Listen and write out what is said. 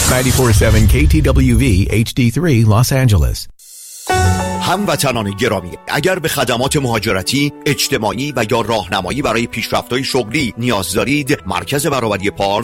94.7 KTWV HD3 Los Angeles. هموطنان گرامی، اگر به خدمات مهاجرتی، اجتماعی و یا راهنمایی برای پیشرفت‌های شغلی نیاز دارید، مرکز برابری پارس